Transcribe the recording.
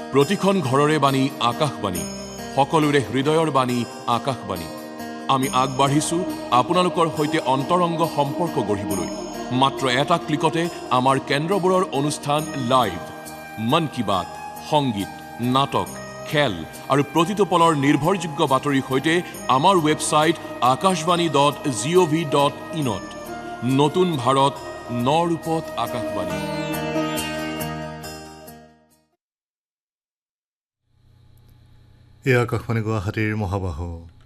প্ৰতিখন ঘৰৰে বাণী আকাশবাণী, সকলোৰে হৃদয়ৰ বাণী আকাশবাণী। আমি আগবাঢ়িছো আপোনালোকৰ সৈতে অন্তৰংগ সম্পৰ্ক গঢ়িবলৈ। মাত্ৰ এটা ক্লিকতে আমাৰ কেন্দ্ৰবোৰৰ অনুষ্ঠান লাইভ, মন কী বাত, সংগীত, নাটক, খেল আৰু প্ৰতিটো পলৰ নিৰ্ভৰযোগ্য বাতৰিৰ সৈতে আমাৰ ৱেবছাইট akashvani.gov.in ত নতুন ভাৰত, ন ৰূপত আকাশবাণী। এই আকাশবাণী গুৱাহাটীৰ মহাবাহু